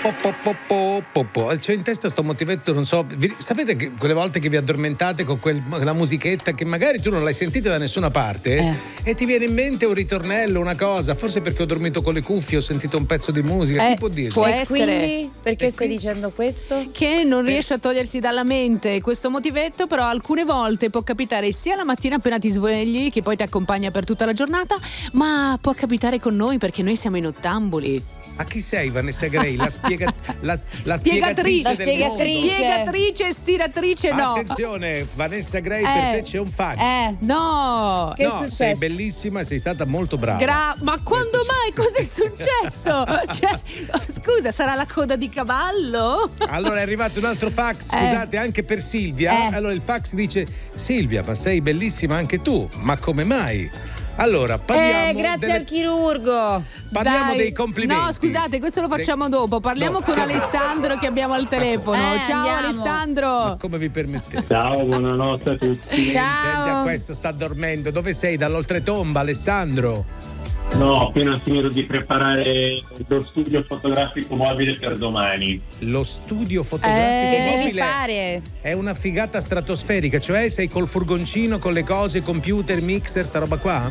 C'ho in testa sto motivetto, non so. Sapete che quelle volte che vi addormentate con quella musichetta che magari tu non l'hai sentita da nessuna parte e ti viene in mente un ritornello, una cosa, forse perché ho dormito con le cuffie, ho sentito un pezzo di musica, chi può dire? Può E essere. quindi perché stai dicendo questo? Che non riesce a togliersi dalla mente questo motivetto, però alcune volte può capitare sia la mattina appena ti svegli, che poi ti accompagna per tutta la giornata, ma può capitare con noi perché noi siamo in ottamboli. Ma chi sei Vanessa Gray? La spiegatrice Spiegatrice. del mondo. Spiegatrice e stiratrice no. Attenzione, Vanessa Gray, per te c'è un fax. No. Che è No, sei successo? bellissima e sei stata molto brava. Ma quando mai? Cos'è successo? Cioè, scusa, sarà la coda di cavallo? Allora è arrivato un altro fax, scusate, anche per Silvia. Allora il fax dice: Silvia, ma sei bellissima anche tu, ma come mai? Allora, parliamo grazie al chirurgo. Parliamo dei complimenti. No, scusate, questo lo facciamo dopo. Parliamo con Alessandro che abbiamo al telefono. Ciao andiamo. Alessandro. Ma come vi permettete? Ciao, buonanotte a tutti. Senti, a questo sta dormendo. Dove sei? Dall'oltretomba, Alessandro? No, ho appena finito di preparare lo studio fotografico mobile per domani. Lo studio fotografico Che mobile devi fare? è una figata stratosferica, cioè sei col furgoncino, con le cose, computer, mixer, sta roba qua?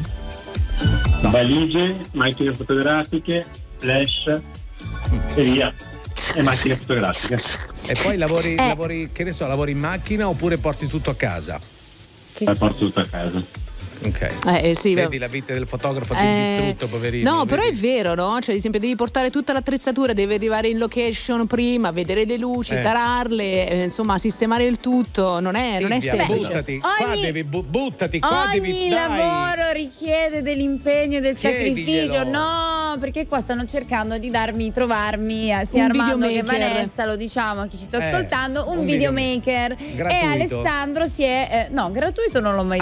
No. Valigie, macchine fotografiche, flash e via. E macchine fotografiche. E poi lavori, che ne so, lavori in macchina oppure porti tutto a casa? Poi porto tutto a casa. Ok. Sì, vedi la vita del fotografo che è distrutto, poverino. No, però è vedi? vero, no? Cioè, ad esempio, devi portare tutta l'attrezzatura, devi arrivare in location prima, vedere le luci, tararle, insomma, sistemare il tutto. Non è Silvia, semplice. buttati, qua devi buttati, qua Ogni devi lavoro richiede dell'impegno e del Chiediglielo. sacrificio. No, perché qua stanno cercando di trovarmi sia Un Armando che videomaker. Vanessa, lo diciamo a chi ci sta ascoltando, un un videomaker. E Gratuito. Alessandro si è no, gratuito non l'ho mai